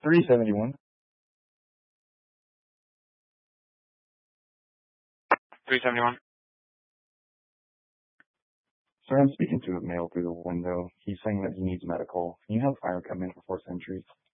371. 371. Sir, I'm speaking to a male through the window. He's saying that he needs medical. Can you have fire come in for 4 Centuries?